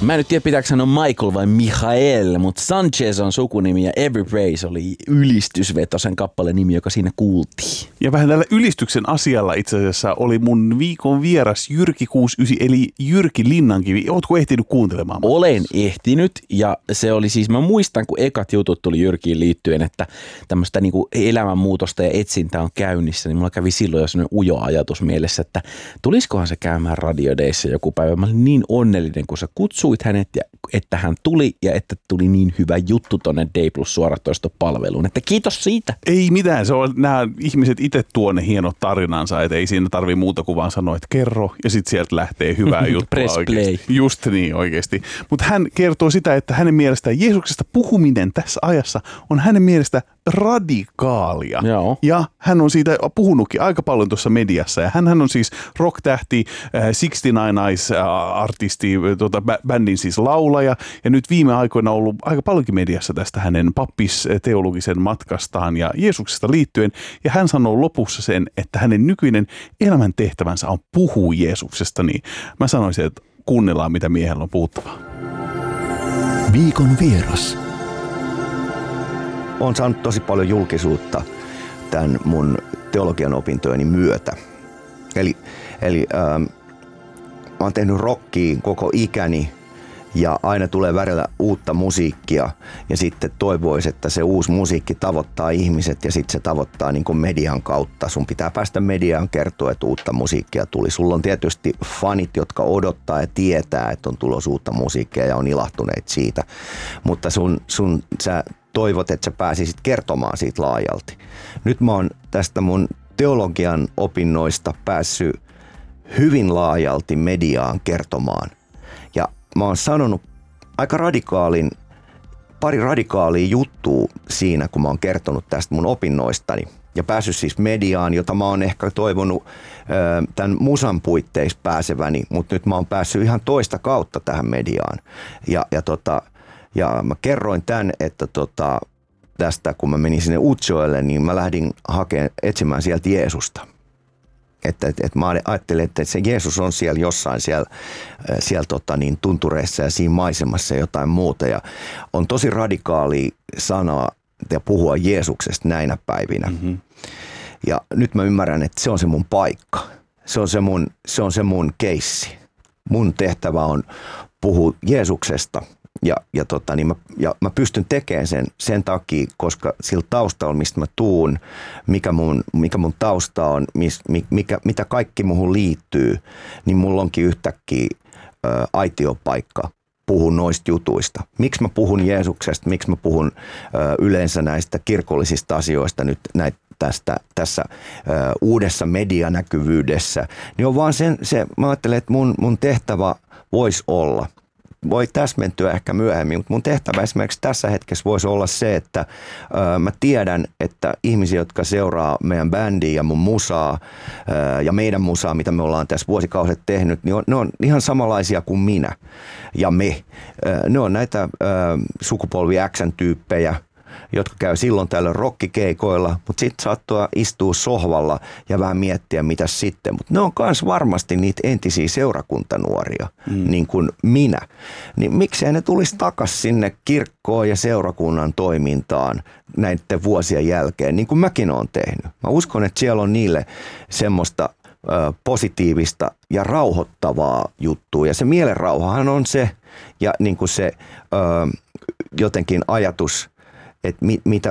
Mä en nyt tiedä, pitääkö sanoa Michael vai Michael, mutta Sanchez on sukunimi ja Every Praise oli ylistysvetosen kappaleen nimi, joka siinä kuultiin. Ja vähän tällä ylistyksen asialla itse asiassa oli mun viikon vieras Jyrki 69, eli Jyrki Linnankivi. Ootko ehtinyt kuuntelemaan? Olen ehtinyt, ja se oli siis, mä muistan, kun ekat jutut tuli Jyrkiin liittyen, että tämmöistä niinku elämänmuutosta ja etsintä on käynnissä, niin mulla kävi silloin jo sellainen ujo ajatus mielessä, että tulisikohan se käymään Radio Dayssä joku päivä. Mä olin niin onnellinen, kun sä kutsuit hänet, ja että hän tuli, ja että tuli niin hyvä juttu tonne Day Plus suoratoistopalveluun, että kiitos siitä. Ei mitään, se on nämä ihmiset itse tuo ne hienot tarinansa, että ei siinä tarvitse muuta kuin vaan sanoa, että kerro, ja sitten sieltä lähtee hyvää juttua. Press oikeasti. play. Just niin oikeasti. Mutta hän kertoo sitä, että hänen mielestään Jeesuksesta puhuminen tässä ajassa on hänen mielestä radikaalia. Joo. Ja hän on siitä puhunutkin aika paljon tuossa mediassa. Ja hän on siis rock-tähti, 69 Eyes-artisti, bändin siis laulaja. Ja nyt viime aikoina on ollut aika paljonkin mediassa tästä hänen pappisteologisen matkastaan ja Jeesuksesta liittyen. Ja hän sanoo lopussa sen, että hänen nykyinen elämäntehtävänsä on puhua Jeesuksesta. Niin mä sanoisin, että kuunnellaan, mitä miehellä on puhuttavaa. Viikon vieras. Olen saanut tosi paljon julkisuutta tämän mun teologian opintojeni myötä. Eli mä oon tehnyt rockia koko ikäni ja aina tulee välillä uutta musiikkia ja sitten toivoisi, että se uusi musiikki tavoittaa ihmiset ja sitten se tavoittaa niin kuin median kautta. Sun pitää päästä mediaan kertoa, että uutta musiikkia tuli. Sulla on tietysti fanit, jotka odottaa ja tietää, että on tulossa uutta musiikkia ja on ilahtuneet siitä, mutta sä toivot, että sä pääsisit kertomaan siitä laajalti. Nyt mä oon tästä mun teologian opinnoista päässyt hyvin laajalti mediaan kertomaan. Ja mä oon sanonut aika pari radikaalia juttua siinä, kun mä oon kertonut tästä mun opinnoistani. Ja päässyt siis mediaan, jota mä oon ehkä toivonut tämän musan puitteissa pääseväni, mutta nyt mä oon päässyt ihan toista kautta tähän mediaan. Ja mä kerroin tämän, että tästä kun mä menin sinne Utsjoelle, niin mä lähdin etsimään sieltä Jeesusta. Että mä ajattelin, että se Jeesus on siellä jossain siellä tuntureissa ja siinä maisemassa ja jotain muuta. Ja on tosi radikaali sanaa ja puhua Jeesuksesta näinä päivinä. Mm-hmm. Ja nyt mä ymmärrän, että se on se mun paikka. Se on se mun keissi. Mun tehtävä on puhua Jeesuksesta. Ja mä pystyn tekemään sen takia, koska sillä taustalla, mistä mä tuun, mikä mun tausta on, mitä kaikki muhun liittyy, niin mulla onkin yhtäkkiä aitiopaikka puhua noista jutuista. Miksi mä puhun Jeesuksesta, miksi mä puhun yleensä näistä kirkollisista asioista nyt tässä uudessa medianäkyvyydessä, niin on vaan mä ajattelen, että mun tehtävä voisi olla, voi täsmentyä ehkä myöhemmin, mutta mun tehtävä esimerkiksi tässä hetkessä voisi olla se, että mä tiedän, että ihmisiä, jotka seuraa meidän bändiä ja mun musaa ja meidän musaa, mitä me ollaan tässä vuosikauset tehnyt, niin ne on ihan samanlaisia kuin minä ja me. Ne on näitä sukupolvi X:n-tyyppejä, jotka käy silloin tällöin rockikeikoilla, mutta sitten saattaa istua sohvalla ja vähän miettiä, mitä sitten. Mutta ne on myös varmasti niitä entisiä seurakuntanuoria, niin kuin minä. Niin miksei ne tulisi takaisin sinne kirkkoon ja seurakunnan toimintaan näiden vuosien jälkeen, niin kuin mäkin olen tehnyt. Mä uskon, että siellä on niille semmoista positiivista ja rauhoittavaa juttua. Ja se mielenrauhahan on se, ja niin kuin se jotenkin ajatus, että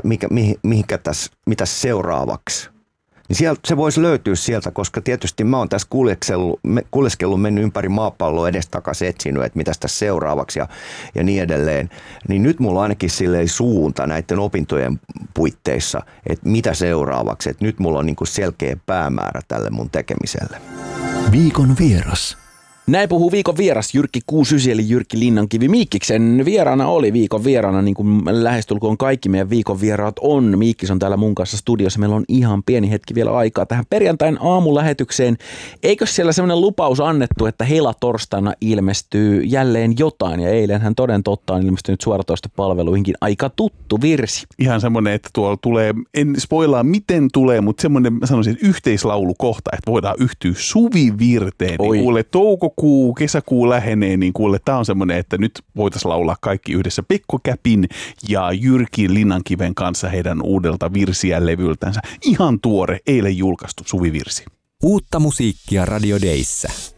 mitä seuraavaksi. Niin se voisi löytyä sieltä, koska tietysti mä oon tässä kuljeskellut mennyt ympäri maapalloa edestakaisin etsinyt, että mitäs tässä seuraavaksi ja niin edelleen. Niin nyt mulla on ainakin silleen suunta näiden opintojen puitteissa, että mitä seuraavaksi. Että nyt mulla on niin kuin selkeä päämäärä tälle mun tekemiselle. Viikon vieras. Näin puhuu viikon vieras Jyrki 69 eli Jyrki Linnankivi. Miikkiksen vieraana oli viikon vieraana, niin kuin lähestulkoon kaikki meidän viikon vieraat on. Miikkis on täällä mun kanssa studiossa. Meillä on ihan pieni hetki vielä aikaa tähän perjantain aamulähetykseen. Eikö siellä sellainen lupaus annettu, että helatorstaina ilmestyy jälleen jotain? Ja eilenhän toden totta on ilmestynyt suoratoistopalveluihinkin aika tuttu virsi. Ihan semmoinen, että tuolla tulee, en spoilaa miten tulee, mutta semmoinen, mä sanoisin, että yhteislaulukohta, että voidaan yhtyä Suvivirteen. Niin kuule, toukokuun kesäkuu lähenee, niin kuule, tää on semmoinen, että nyt voitaisiin laulaa kaikki yhdessä Pekko Käpin ja Jyrki Linnankiven kanssa heidän uudelta virsiä levyltänsä. Ihan tuore, eilen julkaistu suvivirsi. Uutta musiikkia Radio Dayssä.